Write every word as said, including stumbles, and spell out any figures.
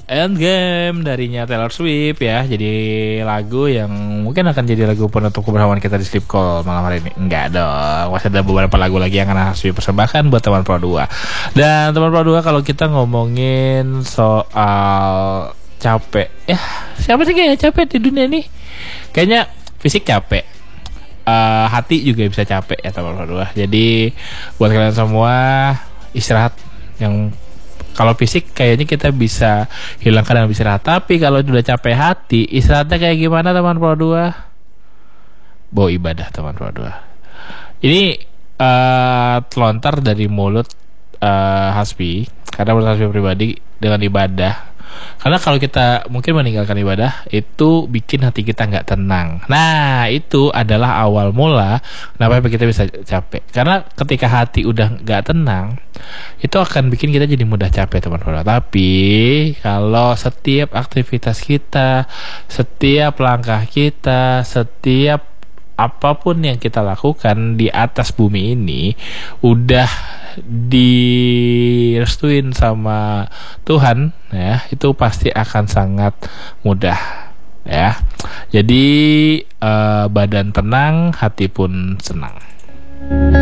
Endgame darinya Taylor Swift ya. Jadi lagu yang mungkin akan jadi lagu penutup kebersamaan kita di Sleep Call malam hari ini. Enggak dong, masih ada beberapa lagu lagi yang akan Hasbi persembahkan buat teman Pro dua. Dan teman Pro dua, kalau kita ngomongin soal capek, ya siapa sih kayaknya capek di dunia ini? Kayaknya fisik capek, uh, hati juga bisa capek ya teman Pro dua. Jadi buat kalian semua, istirahat. Yang kalau fisik kayaknya kita bisa hilangkan dan bisa istirahat. Tapi kalau udah capek hati, istirahatnya kayak gimana teman Pro dua? Bawa ibadah teman Pro dua. Ini uh, telontar dari mulut uh, Hasbi. Karena menurut Hasbi pribadi, dengan ibadah, karena kalau kita mungkin meninggalkan ibadah, itu bikin hati kita gak tenang. Nah, itu adalah awal mula kenapa kita bisa capek. Karena ketika hati udah gak tenang, itu akan bikin kita jadi mudah capek teman-teman. Tapi kalau setiap aktivitas kita, setiap langkah kita, setiap apapun yang kita lakukan di atas bumi ini udah direstuin sama Tuhan ya, itu pasti akan sangat mudah ya. Jadi eh, badan tenang, hati pun senang.